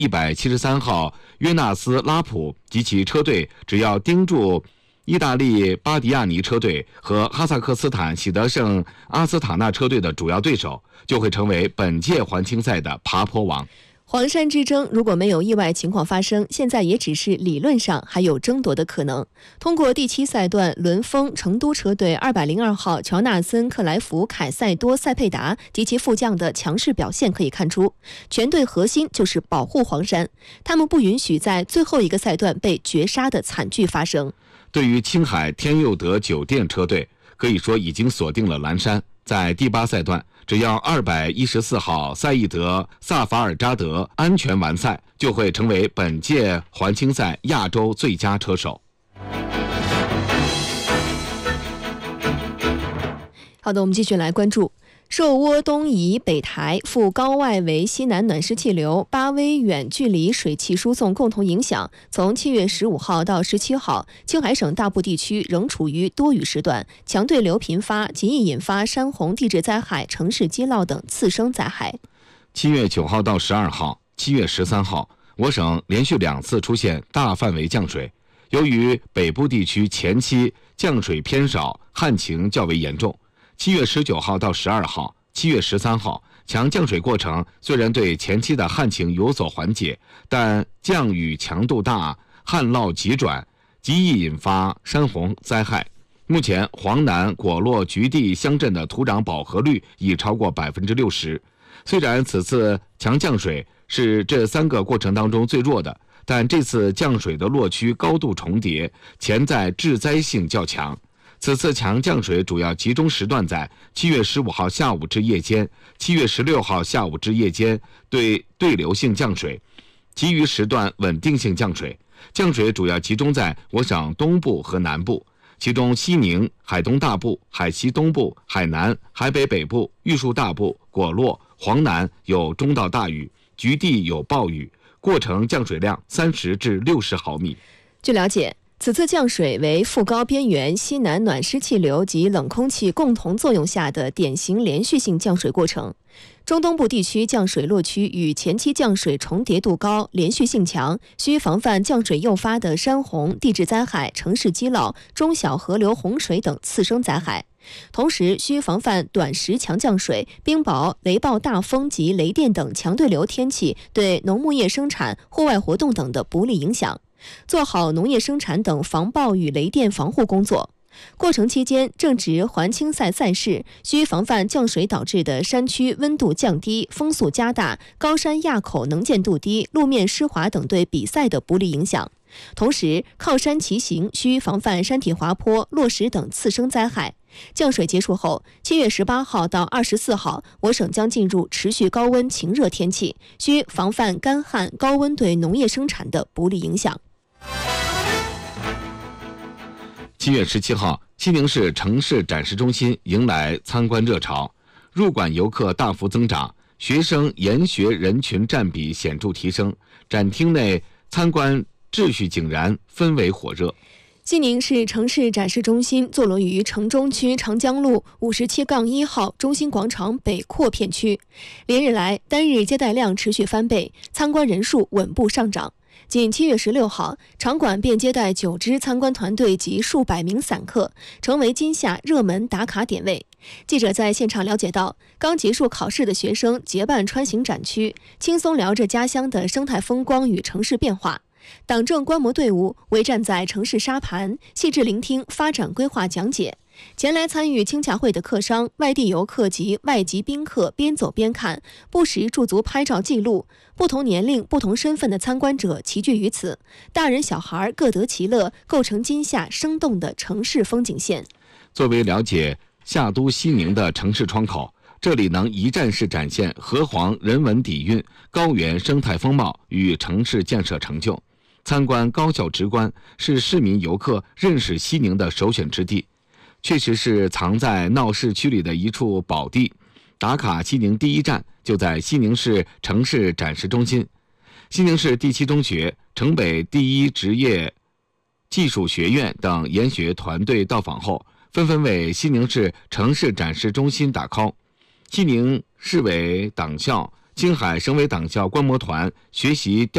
173号约纳斯拉普及其车队只要盯住意大利巴迪亚尼车队和哈萨克斯坦喜德盛阿斯塔纳车队的主要对手，就会成为本届环青赛的爬坡王。 黄山之争如果没有意外情况发生，现在也只是理论上还有争夺的可能。通过第7赛段轮封成都车队202号乔纳森·克莱弗凯塞多·塞佩达及其副将的强势表现可以看出，全队核心就是保护黄山，他们不允许在最后一个赛段被绝杀的惨剧发生。 对于青海天佑德酒店车队，可以说已经锁定了蓝山，在第8赛段只要214号赛义德·萨法尔扎德安全完赛，就会成为本届环青赛亚洲最佳车手。 好的，我们继续来关注寿窝东移北台赴高外围西南暖湿气流8微远距离水汽输送共同影响，从7月15号到17号，青海省大部地区仍处于多雨时段，强对流频发，极易引发山洪、地质灾害、城市积涝等次生灾害。 7月9号到12号、7月13号，我省连续2次出现大范围降水，由于北部地区前期降水偏少，旱情较为严重。7月19号到12号、7月13号，强降水过程虽然对前期的旱情有所缓解，但降雨强度大，旱涝急转，极易引发山洪灾害。目前黄南、果洛、菊地乡镇的土壤饱和率已超过60%。虽然此次强降水是这3个过程当中最弱的，但这次降水的落区高度重叠，潜在致灾性较强。此次强降水主要集中时段在7月15号下午至夜间、7月16号下午至夜间对流性降水，其余时段稳定性降水。降水主要集中在我省东部和南部，其中西宁、海东大部、海西东部、海南、海北北部、玉树大部、果洛、黄南有中到大雨，菊地有暴雨，过程降水量30至60毫米。 据了解，此次降水为副高边缘西南暖湿气流及冷空气共同作用下的典型连续性降水过程。中东部地区降水落区与前期降水重叠度高，连续性强，需防范降水诱发的山洪、地质灾害、城市积涝、中小河流洪水等次生灾害。同时需防范短时强降水、冰雹、雷暴大风及雷电等强对流天气对农牧业生产、户外活动等的不利影响，做好农业生产等防暴雨雷电防护工作。过程期间，正值环青赛赛事，需防范降水导致的山区温度降低、风速加大、高山垭口能见度低、路面湿滑等对比赛的不利影响。同时，靠山骑行需防范山体滑坡、落石等次生灾害。降水结束后，7月18号到24号，我省将进入持续高温晴热天气，需防范干旱、高温对农业生产的不利影响。 7月17号，西宁市城市展示中心迎来参观热潮，入馆游客大幅增长，学生研学人群占比显著提升，展厅内参观秩序井然，氛围火热。 西宁市城市展示中心坐落于城中区长江路57-1号中心广场北扩片区，连日来单日接待量持续翻倍，参观人数稳步上涨。仅7月16号，场馆便接待9支参观团队及数百名散客，成为今夏热门打卡点位。记者在现场了解到，刚结束考试的学生结伴穿行展区，轻松聊着家乡的生态风光与城市变化。党政观摩队伍围站在城市沙盘，细致聆听发展规划讲解。前来参与青洽会的客商、外地游客及外籍宾客边走边看，不时驻足拍照记录。不同年龄、不同身份的参观者齐聚于此，大人小孩各得其乐，构成今夏生动的城市风景线。 作为了解夏都西宁的城市窗口，这里能一站式展现河湟人文底蕴、高原生态风貌与城市建设成就。参观高效直观，是市民游客认识西宁的首选之地。确实是藏在闹市区里的一处宝地。打卡西宁第一站就在西宁市城市展示中心。西宁市第7中学、城北第1职业技术学院等研学团队到访后，纷纷为西宁市城市展示中心打 call。西宁市委党校、青海省委党校观摩团学习